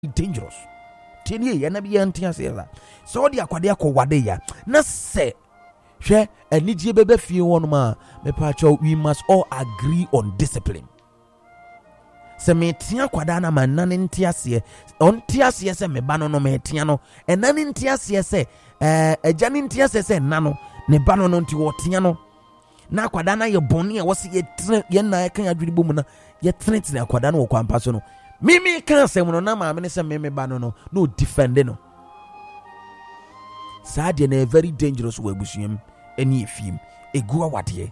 dangerous. Tini ye na bi antia se la. So di akwade akowade ya. Na se hwe anije bebe fie won ma me pa cho, we must all agree on discipline. Se me tia kwada na manane ntia se on tia se se me ba no me tia no enane ntia se ejane ntia se nano ne ba no nti wo tia no na kwada na ye boni e wo se ye na kan adwiri bomu na ye trent na kwada no wo kwampa so no mimi kan se mu no na ma me se me ba no defend no saade na very dangerous we busuam eni efiem egu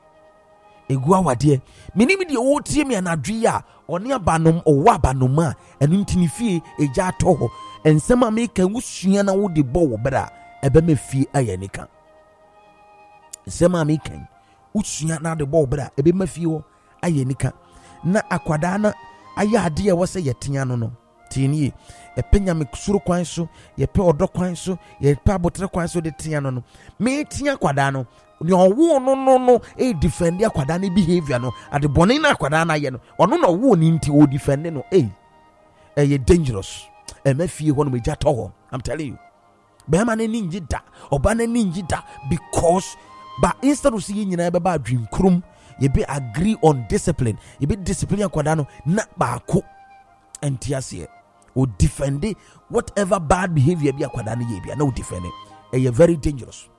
awade minimi de wo tie me anadwe a one abanom owo abanom a enu ntini fie eja ato ensem a me kan wusua na wo de bo wo bra ebe me fie ayenika ensem a me kan wusua na de bo wo bra ebe me fie wo ayenika na akwada na aya ade a wo se yetia no tini epenya me suru kwan so yepe odo kwan so yepe abotre kwan so de tia no me tia kwada no ni owo no e defend akwada ne behavior no ade bone na akwada na ye no ono no wo ni nti o defend no ye dangerous me fie ho no me jato ho. I'm telling you, be ma na ninji da oba na ninji da, because ba instead of see nyina be ba adwin krum ye be agree on discipline, ye be discipline akwada no na ba ko entiase o defend whatever bad behavior be akwada na ye bia na o defend it. You're very dangerous.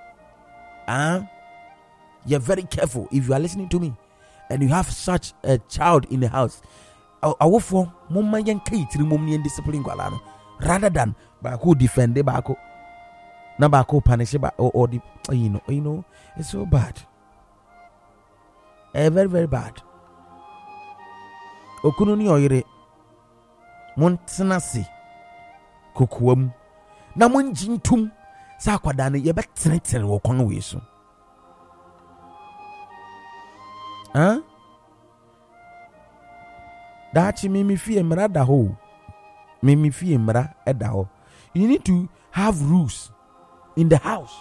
You're very careful if you are listening to me and you have such a child in the house. Awofo mumma yankai tiri mumni discipline kwala no rather than ba ko defend ba ko na ba ko punish ba or the you know it's so bad. Very very bad. Okunu ni oyire montenase kokuam na monjintum sa kwada ne ye betenetere wo kwan we so dachi mimi fie mra da ho mimi fie mra eda ho. You need to have rules in the house.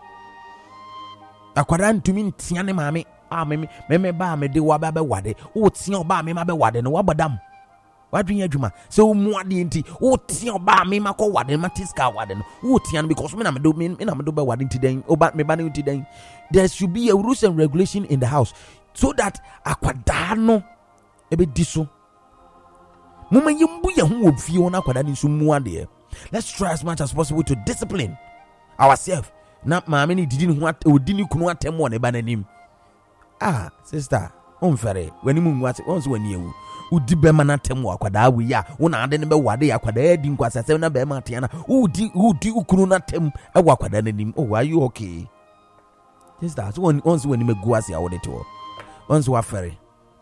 Akwada ntumi ntia ne maame meme ba me de wa ba be wade wo tia ba me ma be wade no wabadam wadwin adwuma se wo mu ade nti wo tia ba me ma ko wade ma tiska wade no wo tia no because me na me do be wade nti den oba me ba ne nti den. There should be a rules and regulation in the house so that akwada no ebe diso mama yimbu ya hu ofie wona akwada ni so mu ade. Let's try as much as possible to discipline ourselves. Na maame ni didi ni hu odi ni kunu atem wona ba nanim. Sister onfere wani mu nwate onso wani ewu udi be ma na tem akwada we ya wona ade ne be wade akwada adi nkwasase na be ma ate na udi ukunu na tem e wa akwada nanim. Oh, are you okay? Sister so onso wani megu ase awode to onso afere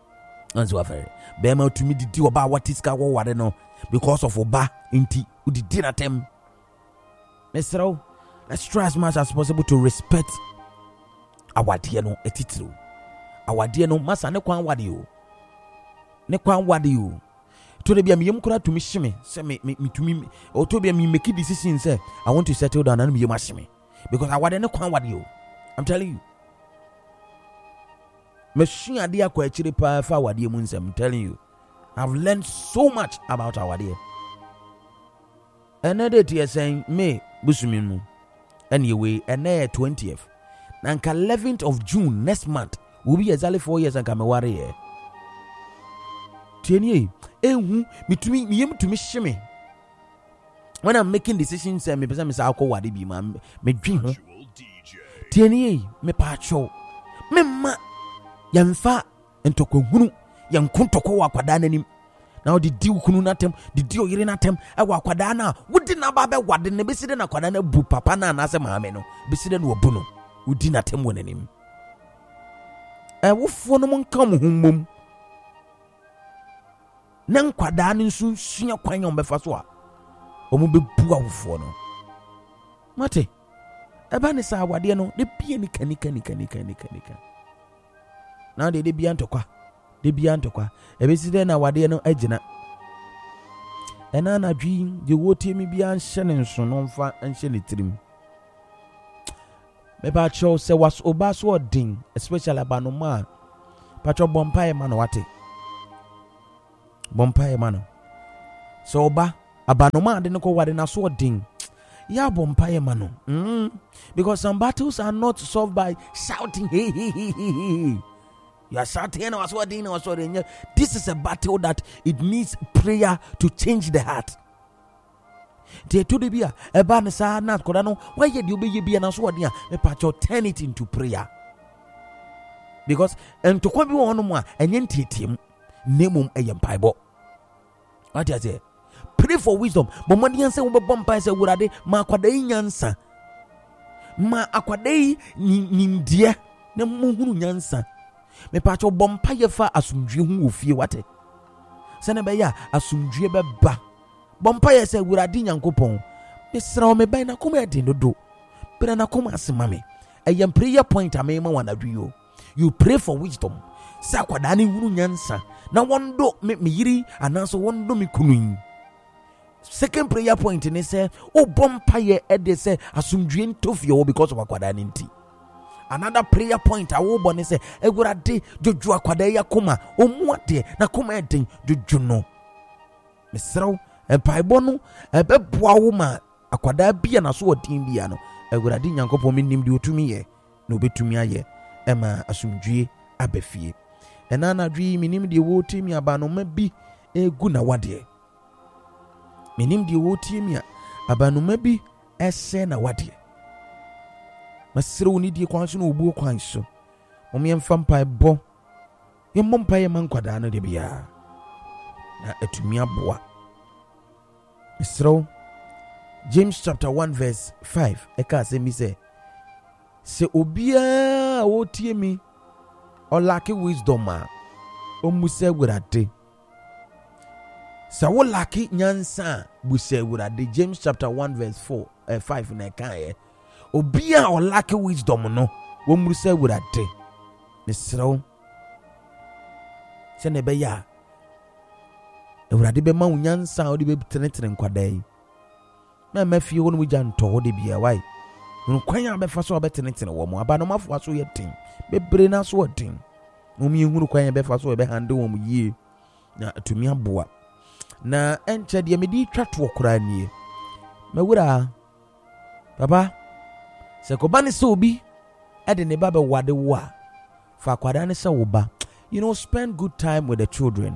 be ma tumi didi oba watiska wo wade no because of oba nti udi na tem. Mesro, let's try as much as possible to respect our dear no etitru. Our dear no masa ne kwan wade you to the be me kura to me shime say me to me or to be me make decision say I want to settle down and me mashime because I wade ne kwan wade you. I'm telling you, machine ade akwa chiri pa fa wade mu nsem. I'm telling you, I've learned so much about our dear. Another day saying me busumin mu anyway and 20th nanka 11th of June next month will be exactly 4 years and come worry here. Tieni ehu mitumi miyem to me shime when I'm making decisions and me person me say akọ wade bi ma me dwen ho. Tieni me pacho me ma yamfa entokohunu yankontoko wa kwada nanim. Now the deal kunu natem the deal yire natem e wa kwada na wudi na ba be wade ne beside na kwada na bu papa na na se maame no beside no obu no wudi natem wonanim. Wofo no monka mo hummom na nkwada no nso sua kwan yom befa so a omo bebu awofo no mate eba ne sa wade no de bie ni kanika na de bia ntokwa ebeside na wade no agina ena na dwi de wotie mi bia nhye ne nso no mfa nhye ne tirim. Me ba cho se was oba so odin especially abanoma patro bompa e man wate bompa e man so oba abanoma ade no ko wade na so odin ya bompaye mano because some battles are not solved by shouting hey hey hey hey hey. You are shouting and was odin. This is a battle that it needs prayer to change the heart. Te to the bia e ba ne sa na koda no why ye di obeye bia na so odin me pacho turn it into prayer. Because and to kwa bi won mo a enye ntietim nemum eye mpaibo. What you say? Pray for wisdom. But when you say we bompa say wurade ma akwada nyansa. Ma akwada nimdie na muhunu nyansa. Me pacho bompa ye fa asumdwe hu ofie wate. Se na be ya asumdwe be ba. Bompa ye say wurade nyankopon. Me sra me ban na koma eden dodo. Pere na koma asema me. Eye prayer point amema wanadwo. You pray for wisdom. Sa akwada ni hunu nyansa. Na wondo me yiri anaso wondo me kunun. Second prayer point in say oh bompaye ede say asumdwe ntofie because of akwada ninti. Another prayer point awo bone say egurade jojo akwada yakoma omuade na koma eden jojo no. Mesrew empaibo no ebeboa wo ma akwada bia na so odin bia no egurade nyankopon minim de otumi ye na obetumi aye ema asumdwe abefie. Enana dwi minim de wo timi abanoma bi egu na wade. Minim de wo timi abanoma bi ese na wade. Masire woni die kwan so na obuo kwan so. Momye mfa mpa bo. Ye mompa ye mankwada no de bia. Na atumi aboa. Masire James chapter 1 verse 5 eka se mi se obia wo timi or lacking wisdom omuse wurade. Sa wo lacking nyansa buse wurade. James chapter 1 verse 5 na kan obia or lacking wisdom no omuse wurade. Misro se ne be ya wurade be ma nyansa odi be tenetere nkwadai na mafie wonu mu janto de bia why no kwanya be fa so obetenetene wo mo abanomafo aso yetin bebre na so odin omi ehunu kwanya be fa so be hande wo mu yie na atumi aboa na enche de medi twato okura nie mawura baba se ko bani se obi ede ne baba wade wo a fa kwada ne se wo ba spend good time with the children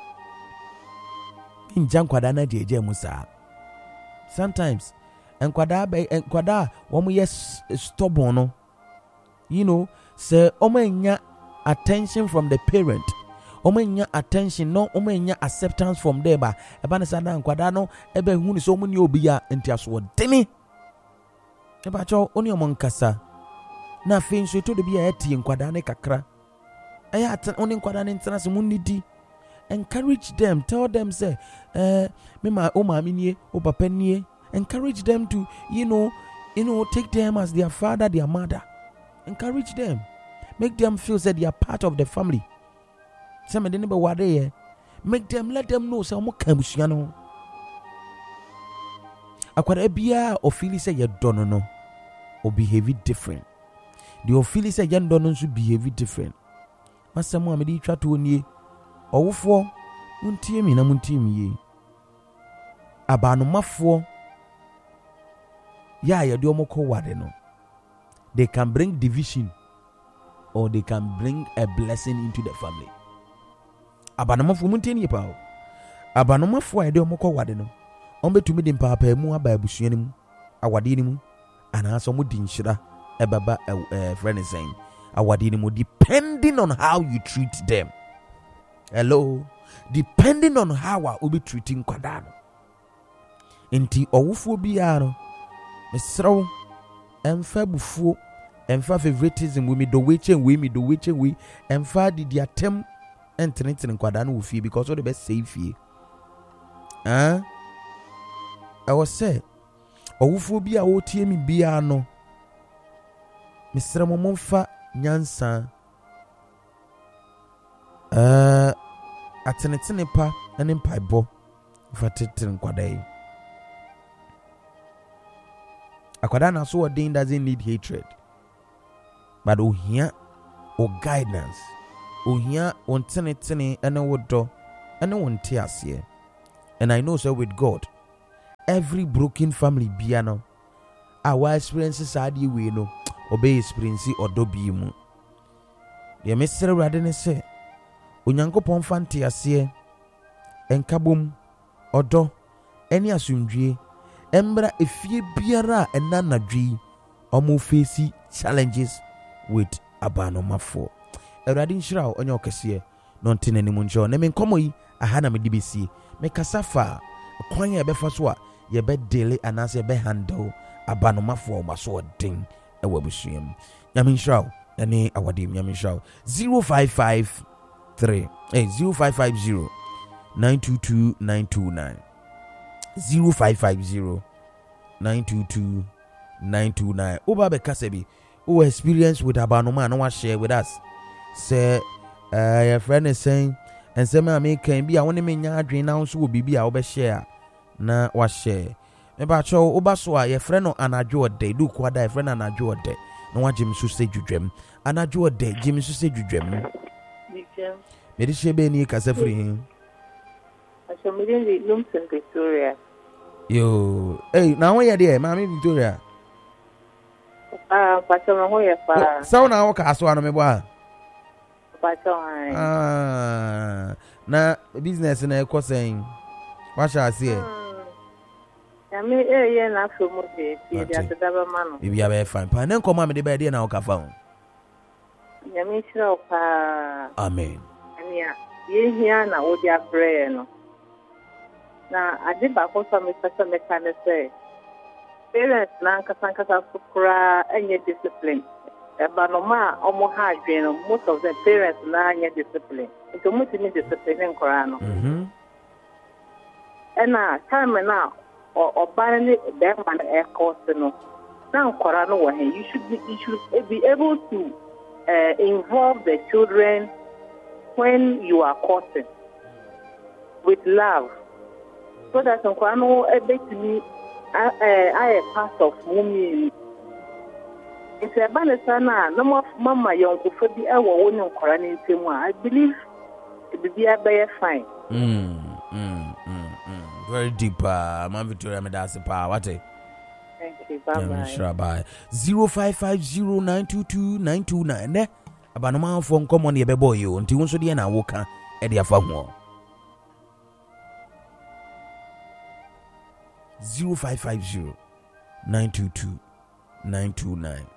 in jankwada na jeje musa. Sometimes enkwada womu yes stubborn no say omanya attention from the parent, omanya attention no omanya acceptance from them ba eba ne sada enkwada no ebe hu ni so omu ni obi ya entiaso deni eba cho oni omonkasa na fin so to de bia eti enkwada ne kakra eya oni enkwada ne ntena se munidi. Encourage them, tell them say me ma o mami nie o papa nie. Encourage them to take them as their father, their mother. Encourage them, make them feel that they are part of the family. Some de ne be wade make them, let them know say mo kamusua no akwara bia o feel say ye dono no o behave different. The o feel say ye dono so behave different. Masamo amedi twa to nie owufo muntie mi na muntie mi ye abanomafo ya ye de omoko wade no they can bring division or they can bring a blessing into the family. Abanomafo muntie ni pa o abanomafo ya de omoko wade no ombetumi de papa mu aba abusua ni mu awade ni mu ana so mu di nhyira ebaba friend is saying awade ni mu depending on how you treat them. Hello, depending on how I will be treating kwadano. Inti owufo biara mesrew emfa bufuo emfa favoritism we me do weche we emfa di atem entrentin kwadano wo fie because all the best say fie. I was say owufo bia wo tie mi bia no mesrew mo mfa nyansa atenetene pa ene mpaibo fatete nkwadai akwada na so odin doesn't need hatred but ohia o guidance ohia on tenetene ene wodo ene wonte ase. And I know so with God every broken family biano our experiences are the way no obey experience odo bi mu ye mesere wrade ne se onyankopon fante ase enkabom odo eni asumdwie embra efie biara enanadwi omo face challenges with abanomafo erade nshira onye okese no ntene ni munjo na me nkomo yi aha na me dibesi me kasafa kwan ya befa so a ye be daily anase be handle abanomafo omaso odin ewa busuam nyame nshira na ne awade nyame nshira 0553 0550 922 929 0550 922 929 Oba be kasebi who experience with abanoma no wa share with us say your friend is saying and say me can be I want me nya adwen na so bibi a wo be share na wa share me ba cho oba so a your friend no anadwo ode du kwada your friend anadwo ode na wa jim so se dwudwam anadwo ode jim so se dwudwam me di shebe ni kasafri so me di Lumsen Victoria yo hey na wo ye de mama Victoria pato ho ye pa so na wo ka so ano me bo na business na ekọ sen wa sha ase ya me ye na so mo de ti dia tadaba ma no bibia be fine pa na nkoma me de ba de na wo ka fa ho ya me shira pa amen ania ye hia na wo dia prayer no na ade ba ko so me pesa me kan say parents na nkasa kura enye discipline abanoma omo ha adwen no most of the parents na anya discipline to mutimi discipline nkora no ena time na oba ni dem man e course no na nkora no wo he you should be able to involve the children when you are courting with love so that nkora no ebetimi I part of mummy. It's a banana, no more mama young for the hour when you're crying. I believe it will be a bear fine. Very deep, Mama Victoria Medasi power. What a thank you, bye bye. 0550922929. Abanoma phone come on your boy you until once again I walk at the phone. 0550 922 929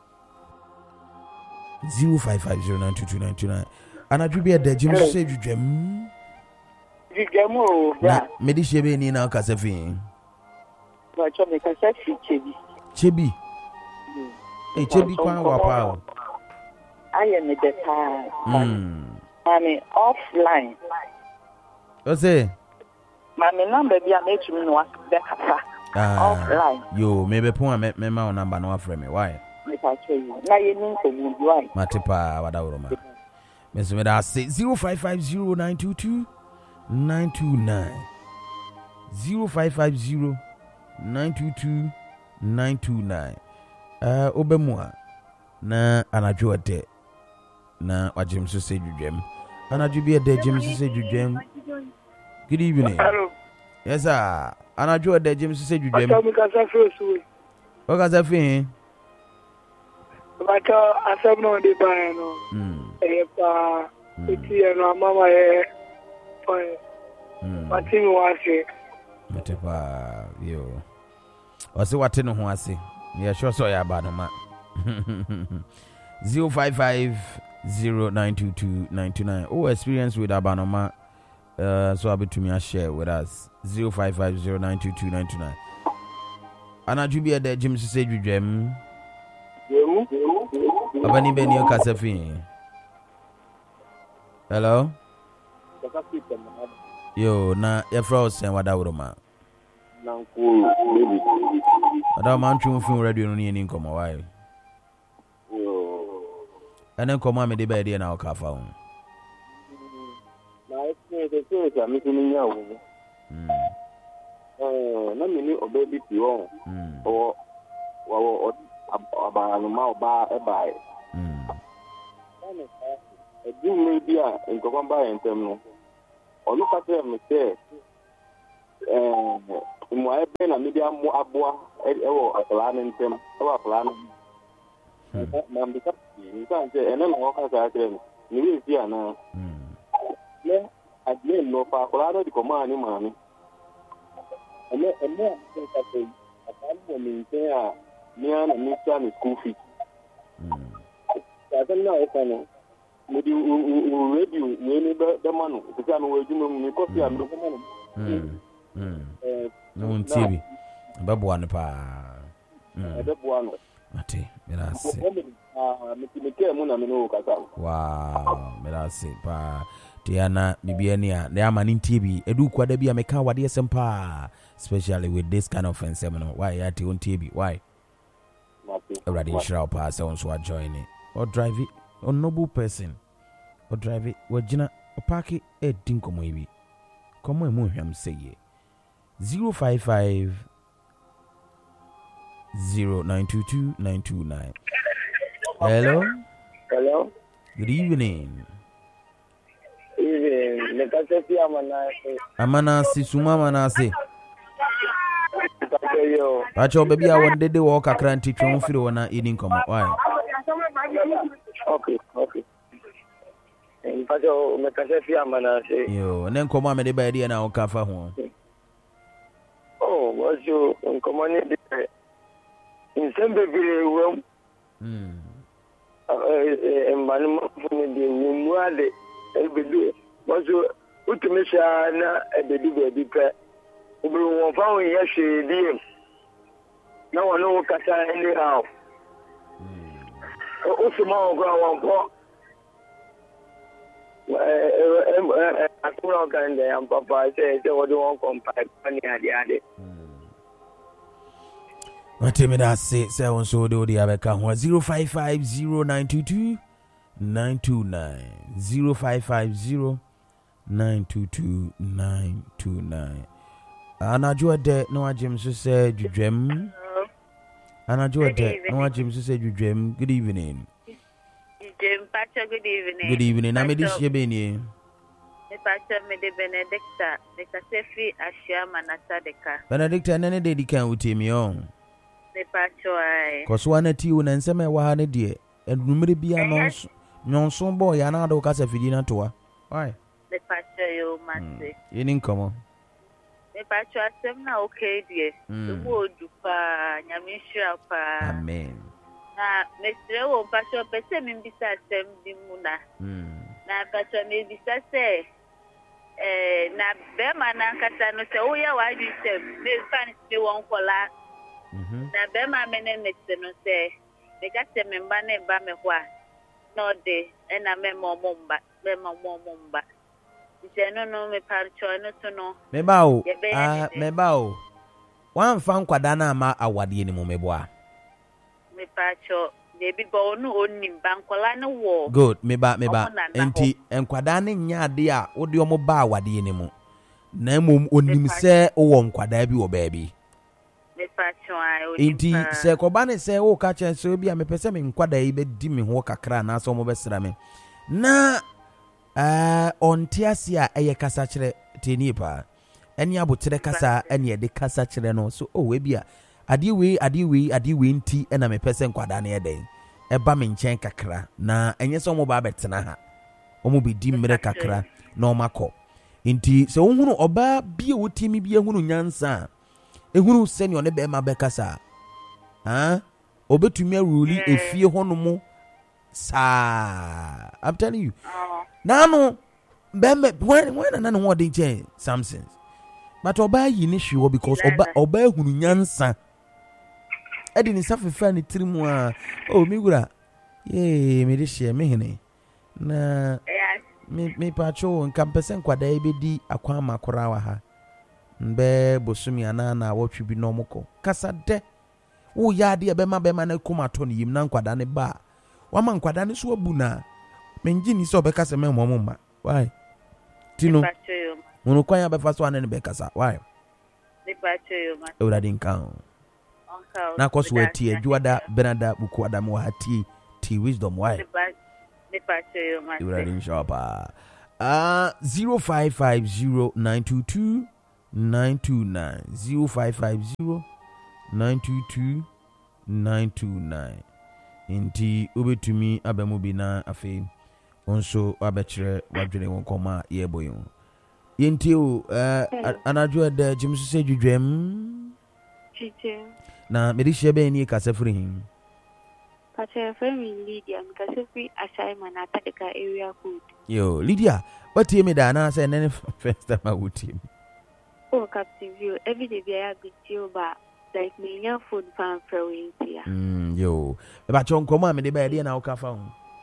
0550 922 929 Anadwibia de Jim say dwem o na medi shebe ni na kasafi ba cho me kasafi chebi chebi kwa wapa aye me de ta mami offline o say mami number bia na etumi no de kasa offline yo maybe pon me ma number no afre me why me ta che you na ye ni ko mu why matepa wadawro ma me da say 0550 922 929 0550 922 929 obemua na anadwo de na wajim so say dwudwam anadwo bi de jim so say dwudwam. Good evening. Hello. Yes sir. Anadwo de jim so say dwudwam. Ata mi ka sa first. O ka sa fin. Ata asem no de ba no. Pa eti no mama e fine. Wati mi wase. Matepa yo. Wase wate no ho ase. Ya sure so ya ba no ma. 0550922929. Oh, experience with Abanoma. So I'll be to me share with us. 0550922929. Anajubia de Jim say you jam. Abani Benio Casafi. Hello? Yo, na your frost and what out ma. Madam Manchum film radio on any income a while. And then come on, me the bed in our car phone. Na mini obaby pion or abanoma ba e bai e do media in ko ba entem no o look at them say mmoa ebe na media mo aboa ewo akala ne ntem ewo akala no na mbika nka nje ene na woka sa akere no ni we fi ana le adle no pa akala no di koma ni maami ene nka se akala mo mi nte a ni ana mi tsa ni school fee ya na oka no mo di radio we ni be manu bisa no we juma mu ni kofi am do manu no ntibi babuwa no pa babuwa no ate mirase meke mu na me no kasa wow mirase pa tiana bibia ni a na ama ntibi edu kwada bia meka wade sempa especially with this kind of seminar why ya te ntibi why already shall pass on so join it or drive it or noble person or drive it wajina or park it e dinkomo ibi komo emu hwam seye 055 0922 929. Hello. Hello. Good evening. Evening. Nekaseti Amanasi suma manasi. Yo. Pacho baby I want de walk akranti twon firi wona eating come. Why? Okay. Pacho nekaseti amanasi. Yo, nen komo amede ba dia na okafa ho. Oh, was you uncommon in some baby room? Manuma from the Wumwade, Elbedu, was you Utumisha at the baby pet. We were found yesterday, dear. No one knows Kata anyhow. Usuma ground one. I couldn't go in there, and Papa said, what do you want to compare? Matemi da say so do the abeka 0550 922 929 0550 922 Anajo de no ajim so say dwedwem Anajo de no ajim so say dwedwem good evening Pacha, good evening. Good evening. Na me dis ye be ni. Pacha me de Benedicta, de Kasefi Ashama Nasadeka. Benedicta nene de di kan utimi on. Me Pacha ai. Koso ana ti wo na nsem e wa ha ne de. Enumere bia nonso boy ya na do Kasefi na toa. Why? Me Pacha yo mate. Yeni nkomo. Me Pacha asem na okay die. Wo dupa nyamishira pa. Amen. Na mestre wo pastor pese mi bisa sem di muna na pastor me bisa se na be mana kata no se oya wa di sem me fan me won kola na be ma mene mestre no se me ka se me mba ne ba me hwa no de na me momomba me momomba ise no me pastor no to no me ba o wan fan kwada na ama awade ni mo meboa me pacho debi bo no onim bankola no wo good me ba enti enkwada ne nya ade a wo de omo ba awade ni mu na mom onim se wo nkwada bi wo baabi me pacho ai onim enti se ko ba ne se wo ka chen so bi a me pese me nkwada yi be di me ho kakra na so mo be sra me na ontiase a eye kasa kire teni pa eni abotere kasa eni e de kasa kire no so we bia adiwe nti na me pese nkwada na yeden eba me nchen kakra na enye so mo ba betena ha omo be di mmere kakra na omako nti se ohunu oba bia wotimi bia hunu nyansa ehunu se ne one be ma bekasa obetumi aruli efie honomo sa I'm telling you nano be when na no dey change Samson but oba yi ni hwe because oba ehunu nyansa edi ni safefa ni tirimu a mi gura me de hye me hene na me pacho nkampese nkwada ebedi akwa makora wa ha mbe bosumi ana na wotwe bi no moko kasa de wo ya de be ma na kumato ni yim na nkwada ne ba wa ma nkwada ne so abu na menji ni so be kasa me momma why tino wono kwa ya be fa so ane ne be kasa why me pacho yo ma ewradi nkan na koso wetie juada benada buku adamu hati ti wisdom why me pacho yo ma ewradi shop 0550 922 929 0550 922 929. Inti ubetumi abemu bina afi onso abechere wadwene won koma yeboyo. Yenti o anadwo da jimsu se dwedwem. Chiche. Na medihye be ni kasafri hin. Pacha family Lydia kasafri assignment atadeka area code. Yo, Lydia, what you me da na say nene first time I would team. Oh, Captain View, every day I go to ba like me your food fan for here. Yo. But you come me the bed na o ka fa.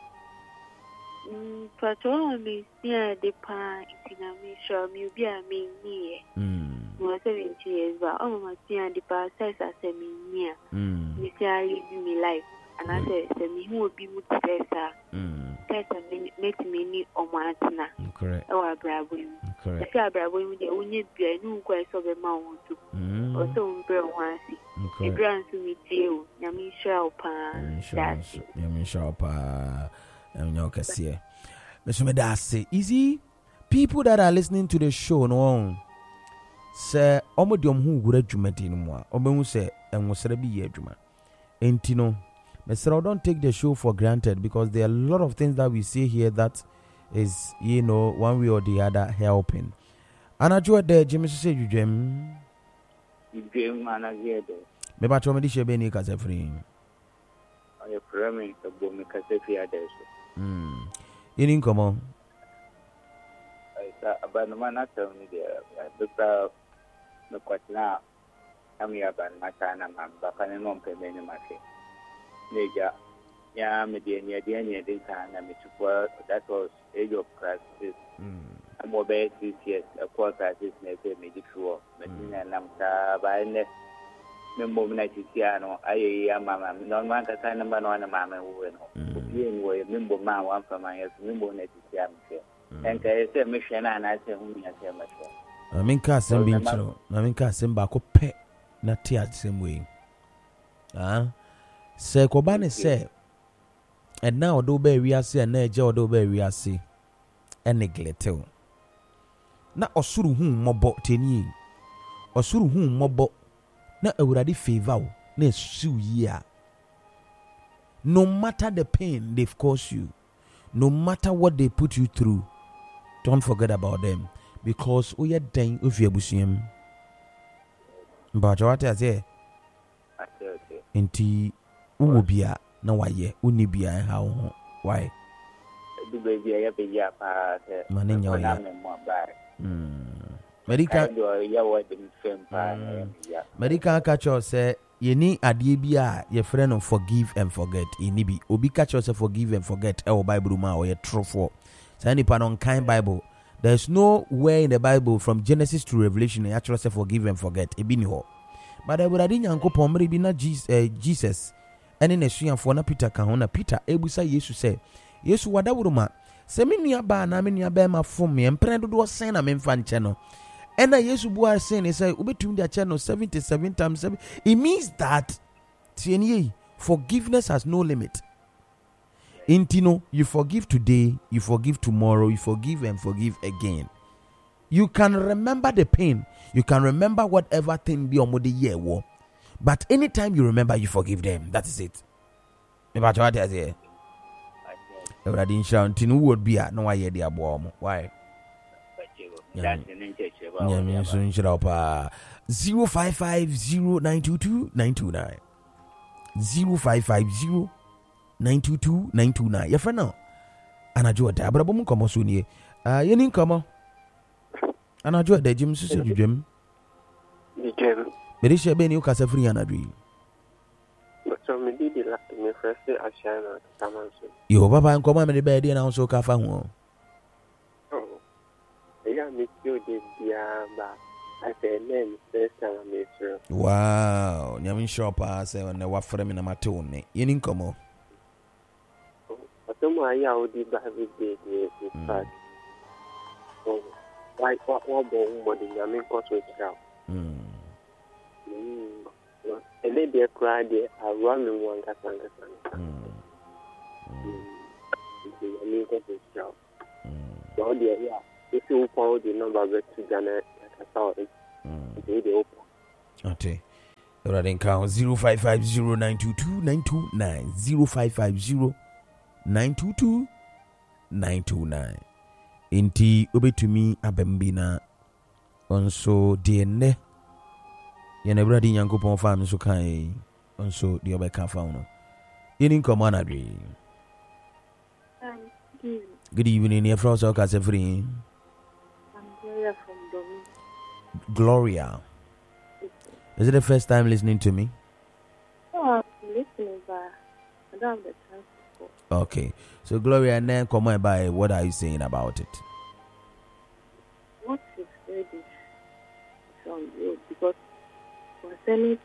Pacha me near the pa itina me sure me be a me near. Mo 70 years ba o ma tia the pa size as me near. Me say live me life. And I said, me who will be with Tessa. Tessa make me need on my antenna. Correct. Or Bravo. Correct. If I Bravo, the only be no quite so the mount to. Or so, Bro, once. The grand to meet you. Yami Sharpa. Yami Sharpa. And you can see. Mr. Medase, easy. People that are listening to the show, no. Sir, Omodium who would have jumed in more. Omu say, and was a be ye juma. Entino. Mr. Don't take the show for granted because there are a lot of things that we see here that is, one way or the other helping. And I joined the Jimmy say you dream. You dream and I hear that. Maybe I told me this be any free. I am framing the boom Casafi others. You didn't come on. I saw about the man after me there. I looked out the quatina. I'm here about my time and back and non payment in my face. Major, yeah, Mediania, this time, and that was age of crisis. I'm more bad this year, a quarter this never made it true. Medina Lamta by next Membo Naticiano, I am Mamma, non one can sign number one, Mamma, who were Mimbo Man, one for my Mimbo Natician. And I say, Mission, and I say, whom I say much. I mean, Cassim being so. I mean, Cassim Bako pet, not tear the same way. Say Kobani say, and now do be we are see and na do be we are see, and neglect you. Na osuru mobo teni, osuru mobo na already favor na su ya. No matter the pain they've caused you, no matter what they put you through, don't forget about them because we are dying if you abusium. But what I say, inti. Ubia na waye unibia how why do baby I be ya pa manenya ya America America catch us say ye ni adie bia ye friend of forgive and forget inibi obi catch us forgive and forget e Bible ma or ye true for say any pan on kind Bible there's no way in the Bible from Genesis to Revelation actually say forgive and forget e bi ni ho but I would nyankopon mre bi na Jesus ene na suafo na Peter ka ho na Peter ebusa Yesu say Yesu wadawuruma se me nua ba na me nua ba ma fom me mpre dodo sen na me mfa nche no ena Yesu bua sen say obetum dia che no 77 times 7 it means that tienie forgiveness has no limit. Intino, you forgive today, you forgive tomorrow, you forgive and forgive again. You can remember the pain, you can remember whatever thing be on the year war. But anytime you remember, you forgive them. That is it. About what I say. I didn't shout. Tinu would be at no idea the abom. Why? 0550-922-929. 0550-922-929. Your friend now. Anajua da. But I'm come soon here. You didn't come on. Anajua da. Jim says you Jim. Jim. Berisha Benny Casa Free and Adri. But so me did it like me first day I shine out Tamanso. You papa and come on the bed and also Cafa. Oh, yeah, me too did the I say name first time I made sure. Wow, Yamin Shopper say when they were for them in a matone. You didn't come on. But somewhere I would be back with the fact. Oh, why what more than Yamin cost with cow. And then they cry, they are running one Casanga. I mean, that is job. So, yeah, if you follow the number of to Janet, they open. Okay. Alright, count 0550-922-929 0550-922-929. Inti obetumi abembina onso DNA. Yene bradi Nyankopon fam so kai onso the obeka fa no. Yeni nkomo na dwe. Good evening, your friends. I'm Gloria from Domin. Gloria. Is it the first time listening to me? Oh, I'm listening, but I don't have the chance to go. Okay. So, Gloria, and then come on by. What are you saying about it? What you've said is from you because concerning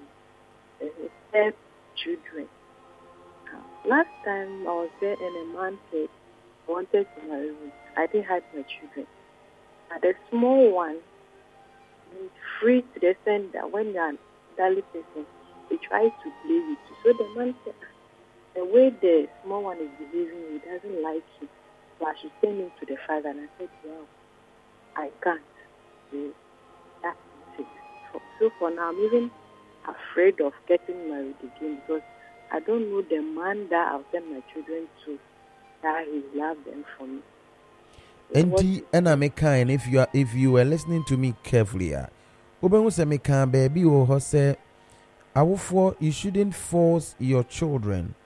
children. Last time I was there and a man said, I wanted to marry me. I didn't have my children. And the small one is free to the extent that when you're an elderly person, he tries to play with you. So the man said, the way the small one is behaving, he doesn't like you. So I should send him to the father. And I said, wow, I can't. So that's it. So for now, I'm even afraid of getting married again because I don't know the man that I'll send my children to, that he love them for me. And if you were listening to me carefully, baby or say, you shouldn't force your children.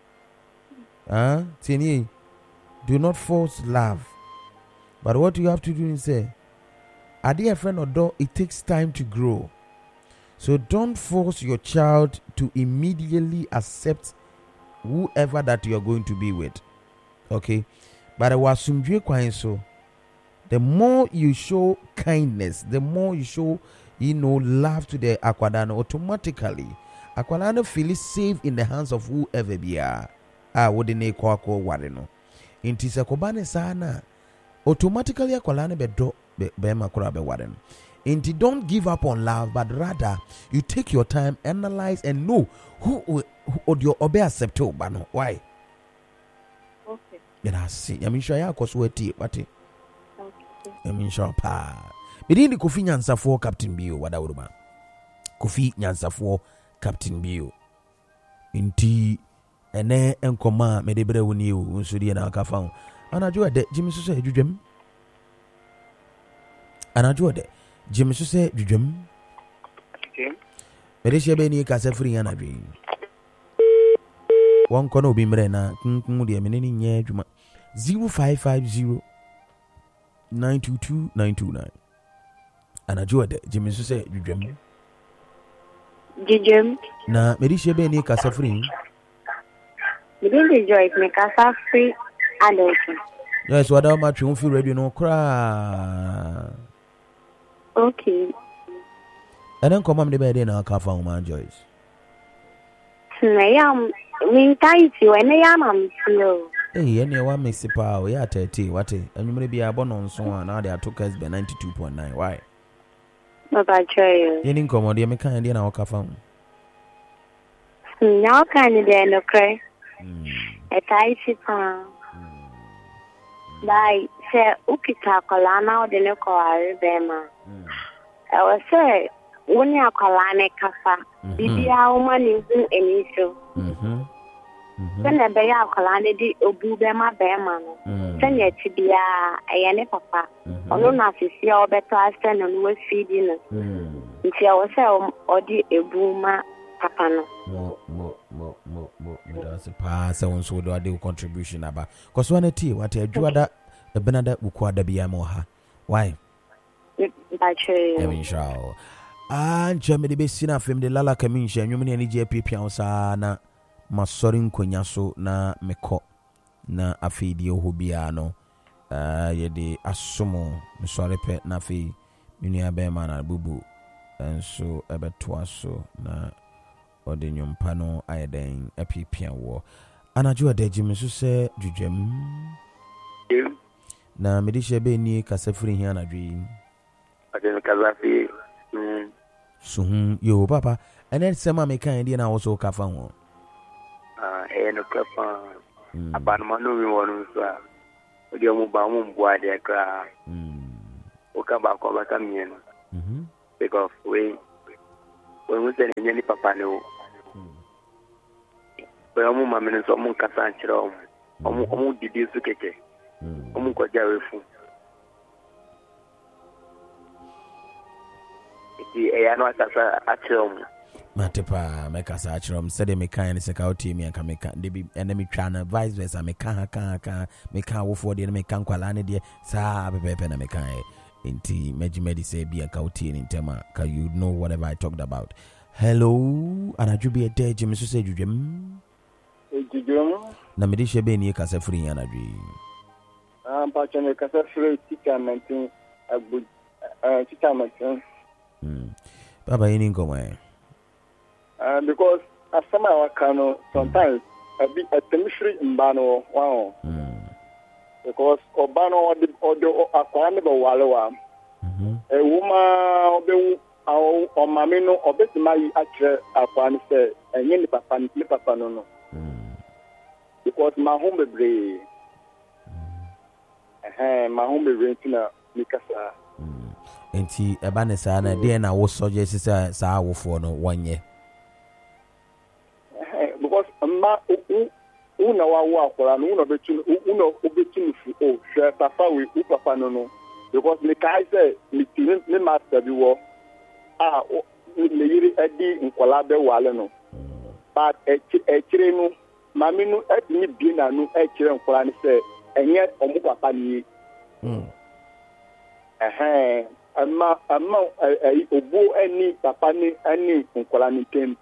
Tini, do not force love. But what you have to do is say, a dear friend or dog, it takes time to grow. So don't force your child to immediately accept whoever that you are going to be with. Okay? But I was so the more you show kindness, the more you show, love to the Aquadano, automatically Aquadano feels safe in the hands of whoever be wouldn't kwako wareno. Inti sakobane sana. Automatically Aquadano be makura be wareno. Inti don't give up on love, but rather you take your time, analyze and know who would your obey acceptable. Why? Okay. I see. I mean, sure, I was waiting, but Okay. I mean, sure, pa. Bidi ni Kofi Nyansa for Captain Bio, wada uruma. Kofi Nyansa for Captain Bio. Inti ene enkoma me de bre woni o nsuri na aka fa. Anajo de Jimmy so say dwudwem. Anajo de Jimmy so say dwudwem. Okay. Me de shebe ni ka se free ana dwe. One corner obi mre na kunku de me ni nye adwuma. 0550 922-929. Anajo de Jimmy so say dwudwem. Jijem. Na me de shebe ni ka se free. Me dey joy me kasa free adult. Yes, what am I trying to radio no cry. Okay. And then come on the bed in our car for my Joyce. I am mean tight you and I am feel. Hey, anyone may see power, yeah, 30, what and you may be a bon on so on. Now they are took us by 92.9. Why? Baba Joy. You didn't come on the mechanic in our car phone. Now kind of no cry. A tight Bye. Say, Ukita Colana, the local Bema. I was say, when you are Colana Cafa, Bibia woman is an issue. When the Baya Colana di Obubema Bema, send your Tibia, a papa, or no, if you are better, stand and was feeding. If you are so or the Ebuma Papano. That's a pass on so do a deal contribution about. Cause one tea, what a juada, the Benada Uquada Biamoha. Why? I mean, shall. And Germany be seen of him the Lala Commission, you mean any JP Piansa na Masorin Quinaso na Meko na Afidio Hubiano. Ye de Asumo, Sorry Pet Nafi, Minia Beman and Bubu, and so Ebetuaso na. Or the Yumpano, I then a pipian war. And I do a day, Jimmy, so say, Jujem. Now, Medisha be near Casafri here, I dream. I didn't Casafi. Soon, you, Papa, and then some make Indian also Cafan. And a cup about Manu, one with your mobile boy, their car. Okaba Coming. because when we say any papa no but omu mama no so omu kasa nchira omu didi su keke omu ko jawe fu iti eya no kasa achira omu Matepa mekasa achrom sede meka ne seka otimi anka meka debi ene metwa na vice versa meka ka meka wofo de meka nkwala ne de sa pepepe na meka enti megimedi say bi anka otini ntema ka you know whatever I talked about. Hello anajubi ede jimi so say dwudwem na medi shebe ni kasa free anadwi pa chane kasa free teacher maintain agbo teacher maintain baba yini ngoma because as some our cano sometimes a bit at the mystery in Bano, wow. Because Obano or the Aquan of Walawa, a woman or Mamino or bet my actual Aquan said, and yen papa no. Because my home be brave. My home be renting Mikasa. Enti Ebanesa na dear na wo suggest sa wo for no 1 year. Because ma una wa akwara no una obetinu fu o hwe papa we u papa no because me kai say me master bi wo me yiri edi nkola be wale no but ekire no mami no edi bi na no ekire nkola ni say enye omu papa ni amma obo eni papa ni ani nkola ni tem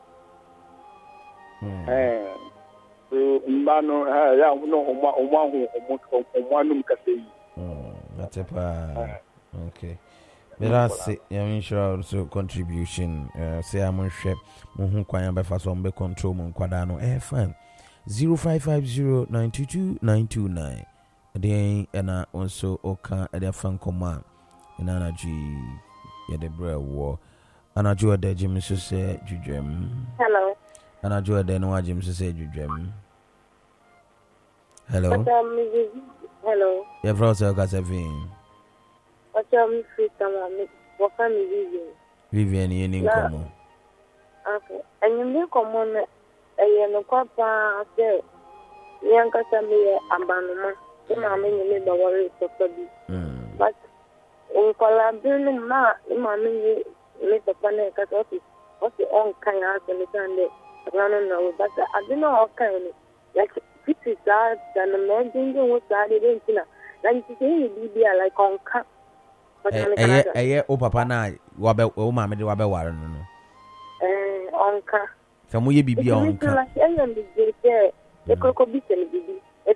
so mbano ya no omwanum kasei atepa okay Mirasi ya also contribution say am hwe mo hu kwan ba fa so mbe control mo nkwada no fine 0550922929 then na also oka the fan command ina na ji ya the bra wo ana jo de jim so say dwudwem Hello. And I do then what Jim said you dream. Hello. Hello. Your brother got a vein. What's your free time? What can you Vivian, you need come. Okay. And you may come on a young papa there. Young Casamia and Banama. I mean, you need the worry for Toby. But in Colabin, I mean, you make a panic at office. What's the own kind of understanding? No, but I don't know how kind of like this is that and the man thinking what I didn't know. Like to say be like on cap. But o papa na wabe o mama de wabe ware no on cap. Some we be on cap. Like I am the cocoa beat and baby. It's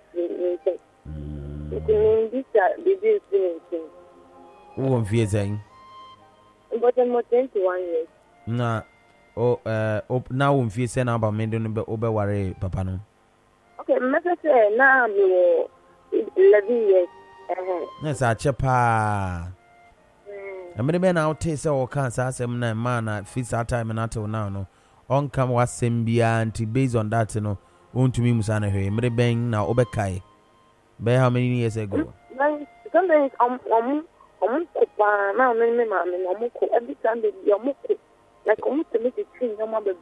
this thing. Who on fear saying? But I'm 21 years. Nah. Now we feel say na ba me do no be worry papa no. Okay, me say na me 11 years. Yes, a chepa. Me be na out say o kan say asem na man na fit that time na till now no. On come wasem bia anti based on that no. Won't me musa na hwe. Me be na obekai. Be how many years ago? Sometimes kopa na me ma ko every time they like almost to make it change no matter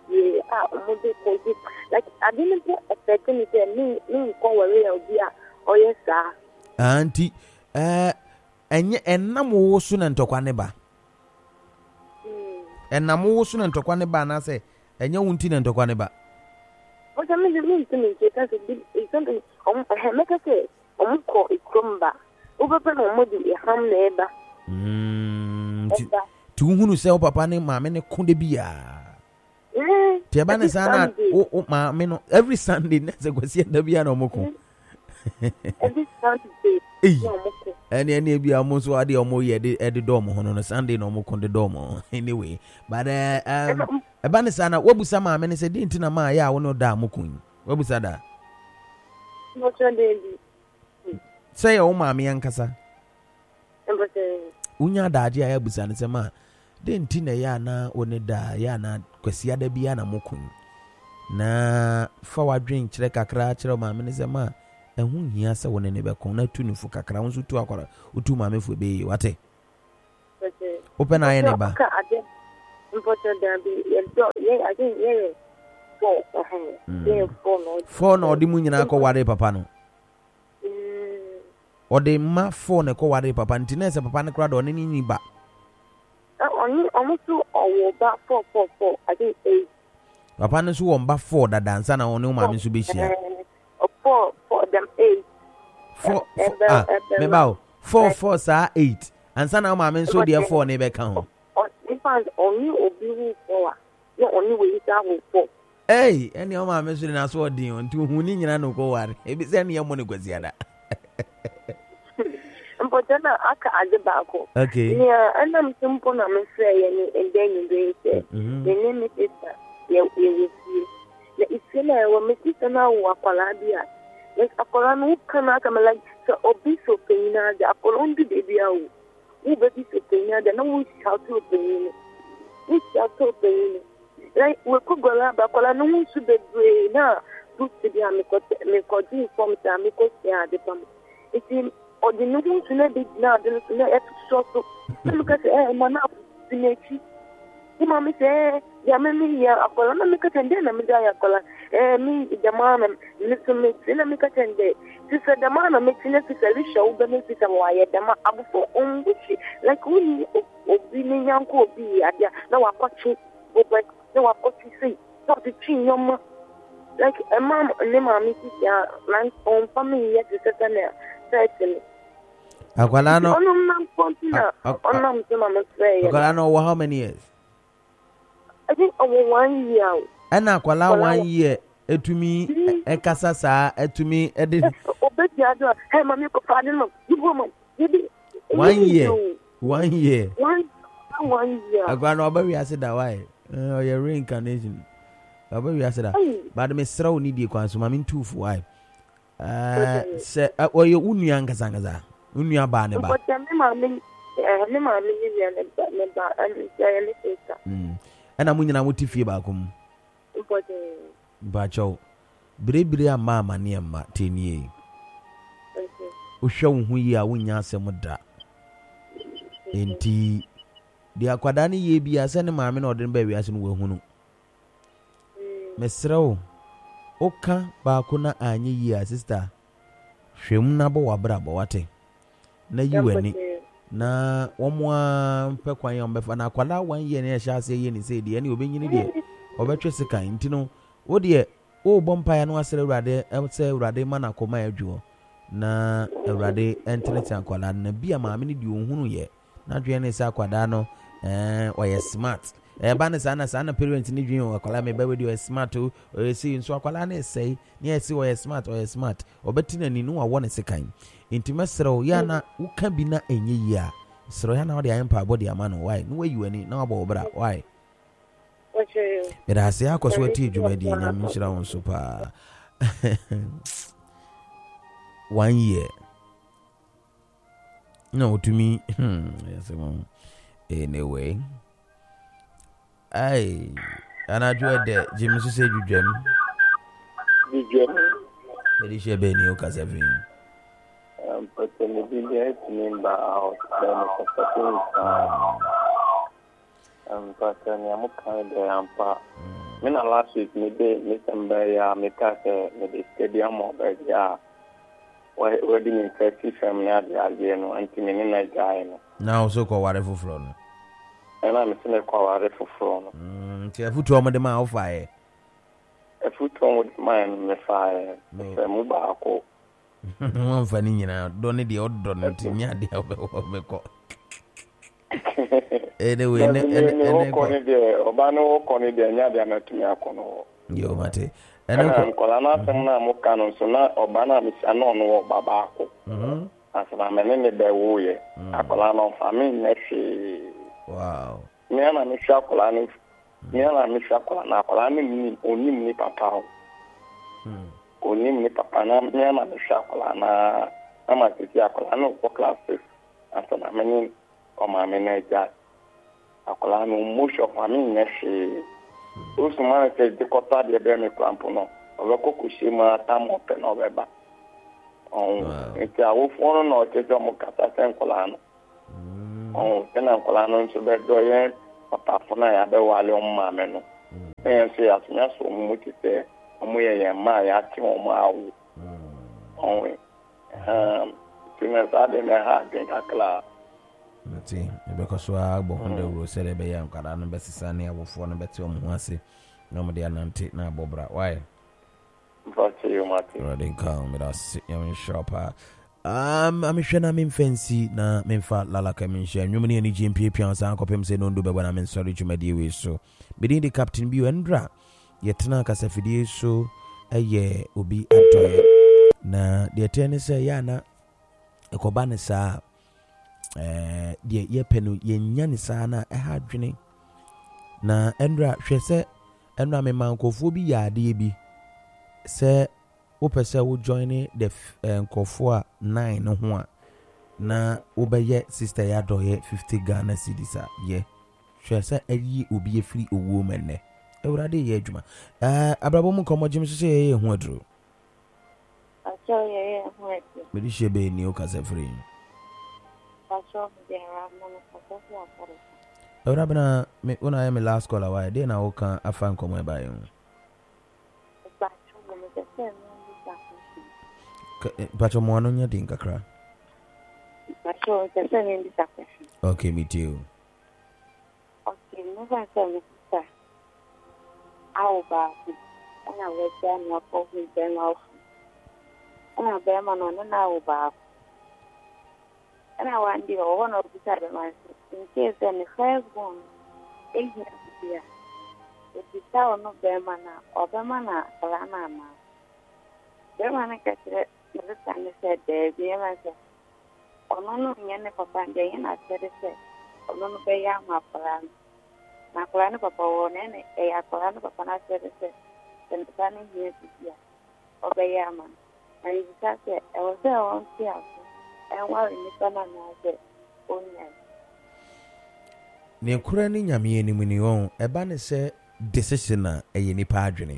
like I didn't expect anything me go worry or yes sir auntie enam wo so na ntokwa ne ba enam wo so na ntokwa ne ba na say enye wunti na ntokwa ne ba what I mean to me because it's something make us say ko ikromba obepe no modi e ham na eba tu hunu se o papa ne maame ne konde bia te ba ne sana o maame no every Sunday na se kwasi da bia na omoko every Sunday any bia mo so ade omo ye de dom ho no Sunday na omoko de dom anyway but e ba ne sana wabusa maame ne se di ntina ma ya wo no da omoko wabusa da no chode say o maame yankasa unya daade aya busa ne se ma de ntina ya na one da ya na kwasi ada bia na mokun na fa wadwen kire kakra kire maame ne se ma ehun hia se wone ne be kon na tu nufu kakra won so tu akwara utu maame fu be wate Open eye neighbor. Phone or the munyina ko ware papa no. Or the ma phone ko ware papa ntinese papa ne kra do ne ni ba. Almost all about 4. I think 8. Papa no so won ba 4 da dansa na won ma me so be hia. 4 them 8. 4 me ba 4 sa 8. Ansa na ma me so de 4 ne be kan ho. If I only obi 4. You only we that 4. Hey, any o ma me so na so odin on ti hu ni nyina no ko ware. E bi se ne yemo ne kwasi ada. Important aka adebako. Okay. Yeah, and I'm simple na me say and then you say the name is sister. Yeah, we will see. The isela wa me sister na wa kwala bia. Like akola no kana kama like so obi so penina the akola ndi baby awu. We baby so penina the no we shout to penina. We shout to penina. Like we could go la ba akola no we should be na put to be me ko di form ta me ko sia de pam. It or the new to let it now, then to let it short. Look at the man up the nature. The mammy say, Yammy, a column, make a tender, and a color. Me, the man, listen, make make a tender. She said, the man makes necessary show benefit and why the man up for own wishy. Like we, being young could be at ya. No, I got you, but no, I got you see. Not the chin, your mom. Like a mom, and the mammy, like on family, yet is a there. Certainly. Akwala no. Akwala no how many years? I think over 1 year. And akwala 1 year. Etumi ekasa sa etumi edi. Obedi ado. Hey mami ko fa no. You woman. 1 year. 1 year. 1 year. Akwala no obawi ase da why? Your reincarnation. Obawi ase da. But me sraw ni die kwan so mami ntufu why? Se oyo unua nkasa unua ba ne ba but me ma me ni ne ba and say sister ana munyina motifie ba kom ba chow bire ama ne ma tenie o hwe hu yi a wonya asem da enti dia akwada ne ye bia se ne maame na ode ba wi ase no wahunu mesrew oka ba ko na anye yi a sister hwem na bo wabrabo wate na yiwani na womwa mpekwan ya mbefa na akwala 1 year na ya sha ase ye ni se de ne obenyini de obetwe sekan ntino wo de o bompa ya no asere urade se urade mana koma adwo na urade entene akwala na bia maame ni de ohunu ye na dwe ne se akwada no oye smart ba ne sana parent ni dwen akwala me ba we de smart o si nso akwala na sei ni esi oye smart obetina ni no awo ne sekan intimesro ya na uka bi na enye yi a sro ya na ode ayempa body ama no why no wayi wani na abo obra why Mira se akoso ati dwumadi nyam nshira won so pa 1 year no to me yes anyway ai anadwo de jimi so se dwudwam Meri shebe ni okasefin but the media member out but I'm kind of when last week maybe me pass the stadium of yeah wedding in 30 family again and in Nigeria now so called whatever floor and I'm saying called whatever floor tia futu omo de ma ofa a futu with mine me fire me ba ko One funny, you know, don't need the odd donut in your dear. Anyway, Obano Connie, and Yadia to me. Yo, Mate. And I'm Colana Mokano, so now Obana is unknown Babako. As I'm an enemy by Woye, a Colano famine next. Wow. Miana Mishakolani, Miana Mishakolana, Colani, only papa. Oni ni papa na me na shakola na ama titi akola no ko classes aso na meni o ma me na ja akola no musho kwa mi na shi o so ma te de kota de be me krampo no o ko kushi ma ta mo pe no beba o eti awo fono no te jo mo kata sen kola no Oh, then I'm calling so that doyen, Papa Fona, the Wally on Mamma. And say, as much as much say, and we are my acting on my only. As I didn't have been a class. See, because we are born the rule, said a young car and Bessie Sunny, I will form a better one. Nobody anante na Bobra. Why? But you, Martin. Rodin come with us, young shopper. I'm sure I'm in fancy na Memfa Lala Kamisha. You many GMP pians and copim say no do when I'm sorry to my dear so. Between the Captain Bu and Dra, yet na Casafidi so a year will be at na the attorney say Yana a cobana sa dear ye penu yen yanisana a hard drinking. Na Endra, she said. Enra me mankofu bi ya de bi se wo pese wo join the nkofo a 9 no ho a na wo be ye sister ya do ye 50 Ghana cedis a ye hwe se ayi obi e free owo menne ewrade ye adwuma abrabo mu komo jim so ye ho aduro acho ye ho aduro me di shebe ni o kasa free acho de ramno ko ko apare Rabana, me when I am last call away, then I can afan come by you. But I'm one on your dinka cry. Okay, me too. Okay, no one tell me, sir. How about it? And I was there, no coffee, then off. And I bear man on an hour back. And I want you one of the side of my in case any first one, 8 years. If you tell no Bermana or Bermana, Alana, Bermana catch it, the time said, there be a master. Or no, any papa, and I said, or no, pay my plan. My plan of papa, or any, a plan of papa, I said, and the planning here to hear. Obey a man. And you said, I was there on the and while in the summer, I said, oh, yes. Ne kura ni nyame ni mu ni on eba ne se decision na eye ni pa adwene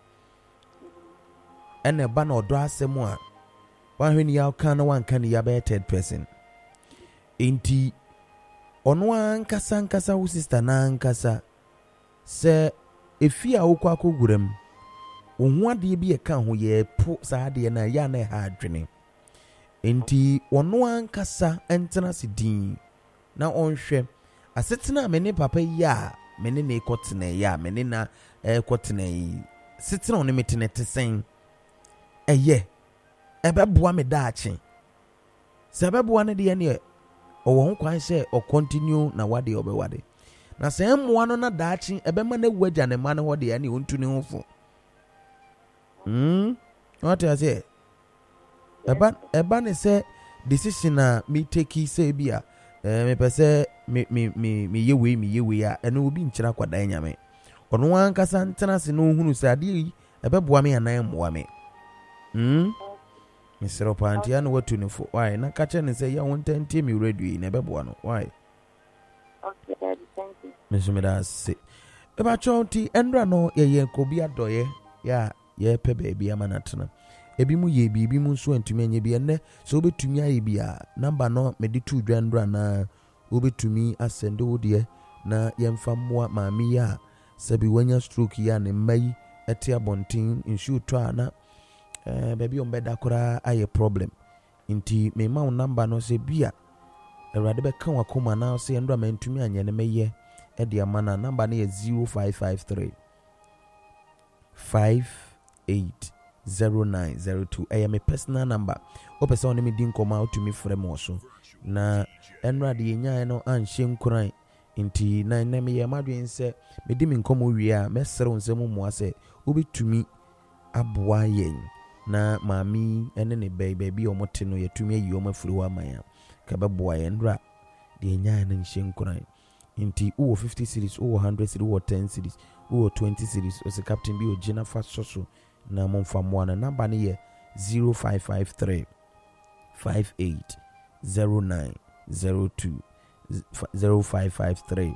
ene eba na odo asem a wan hwani ya kan na wan kan ya be third person enti ono ankasa wo sister na ankasa se efi a wokwa akogurem wo ho ade bi e kan ho ye po sa ade na ya na ha adwene enti ono ankasa entena sidin na onhwe asetena mene papa ya mene ne kotene ya mene na kotene setena on metene tesen ebeboa me daache se ebeboa ne de ne owo ho kwan se o continue na wade obewade na se emmoa no na daache ebema na waja ne ma ne ho de ne ontu ne hofo what I say eba ne se decision na me take say bia me pese me yewe a eno obi nkyira kwada nyame ono ankasa ntena se no hunu sade yi ebeboa me anan moa me Mr. Pantia no watu ni fo why na kache ne se ya wontantie me radio na ebeboa no why okay daddy thank you mesumeda se eba chonti endra no ye kobi adoye ya ye pe baby amanatena ebi mu ye bi mu nso antumi anye bi enne so obetumi aye bi a number no me de tu dwandra na obetumi asende wodie na yemfa mmoa maami ya sabi wanya stroke ya ne mai eti abontin inshu to ana baby ombeda kora aye problem inti me ma number no se bia awrade be kan wakoma na se ndra mantumi anye ne meye e de amana number no ye 0553 580902 I am a personal number opesa on me din koma to me frame also na enra de nya no anhye nkuran inti na me ye madwen se me di me nkomo wie a mesere onsem mo ase obetumi aboa yen na mami ene ne baby omote no yetumi ayi omafiri wa maya ka beboa yen ra de nya na nhye nkuran inti o 50 series o 100 series o 10 series o 20 series o se captain bi o gina fa soso na momfa mwana number ni ye 0553 580902 0553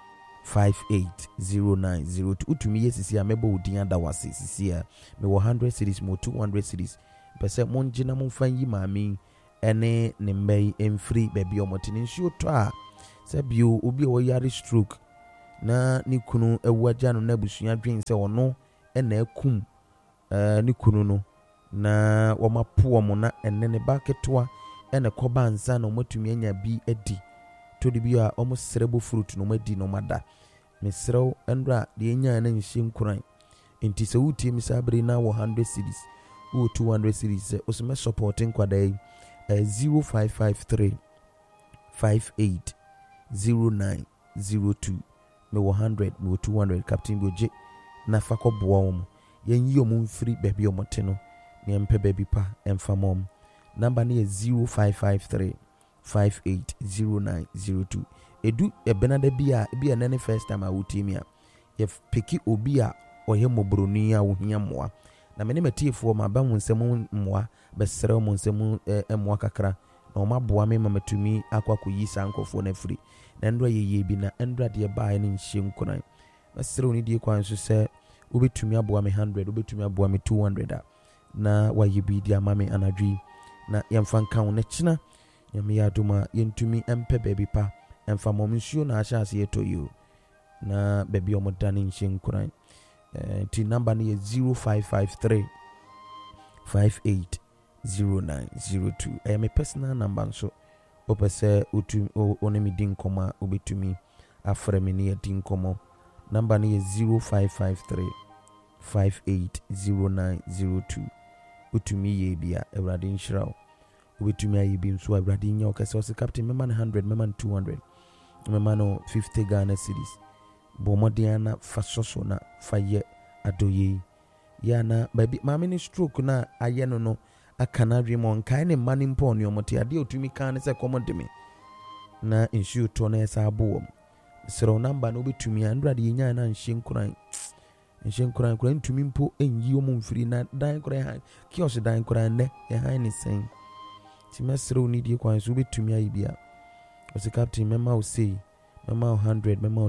580902 utumi yesisi amebo udin adawase sisi a me 100 series mo 200 series pese monjina momfa yi maami ene ne mbei emfri baby omotini nsuo to a sɛ bio obi a wɔyare stroke na ne kunu ewu agya no na abusua dwen sɛ ɔno na akum ne kunu no na wɔmapo wɔn na ɛne ne ba ketewa ɛna kɔba ansa na wɔatumi anya bi adi to de bi a wɔn srɛbo fruit no wɔadi na wɔada mesrɛw ndra de enya na nhyɛ nkuran nti sɛ wotie mi saa bere na wɔ 100 cedis wo 200 cedis sɛ osome supporting kwada yi 0553 580902 me 100 me 200 captain boje na fa kɔ boa wɔn yɛn yi wɔn mfiri baabi wɔn te no ne mpɛ baabi pa ɛmfa mɔm number ne yɛ 0553 580902 edu ebenada bi a nane first time a wotie mi a yɛ peki obi a ɔyɛ mobroni a wohia mmoa na mene matiefo ma ba mu nsɛm mmoa bɛsrɛ mu nsɛm mmoa kakra na ɔma boa me ma matumi akwakoyi saa nkɔfo na afiri na ndra yeye bi na ndra de bae ne nhyɛ nkonan bɛsrɛ oni die kwan so sɛ wobɛtumi aboa me 100 wobɛtumi aboa me 200 a na waye bi di ama me anadwi na yɛmfa nka wo na kyina nyame yɛ adoma yɛntumi mpɛ baabi pa ɛmfa mɔm nsuo na ahyɛ ase yɛtɔ yi na baabi a ɔmoda ne nhyɛ nkoran ti number ne yɛ 0553 580902 ɛyɛ me personal number nso wopɛ sɛ wone me di nkɔmmɔ a wobɛtumi afrɛ me ne yɛdi nkɔmmɔ number ne yɛ 0553 580902 wotumi yɛ bi a awurade nhyira wo wobɛtumi ayɛ bi nso awurade nyɛ wo kɛsɛ ɔsɛ captain mɛma no 100 mɛma no 200 mɛma no 50 Ghana cedis bɔ mmɔden na fa soso na fa yɛ adɔyɛ yɛ na baabi maame ne stroke na ayɛ no aka na adwene mu nkae ne mma ne mpo ne ɔmote adeɛ otumi ka ne sɛ kɔmɔ de me na nsuo tɔ na ɛsa abo wɔm serɛ number no wobɛtumi a ndra de yɛnya na nhyɛ nkuran ntumi mpo ɛnyi ɔmo mfiri na dan koran ha kios dan koran nɛ ɛhan ne sɛn ti mɛsrɛ wo ne die kwan so wobɛtumi ayi bia ɔsɛ captain mɛma wo sei mɛma wo 100 mɛma wo